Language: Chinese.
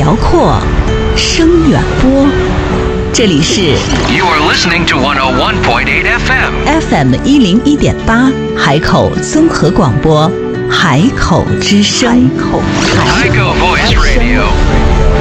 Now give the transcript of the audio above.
辽阔，声远播。这里是 You are listening to 101.8 FM FM101.8海口综合广播，海口之声。 Haikou Voice Radio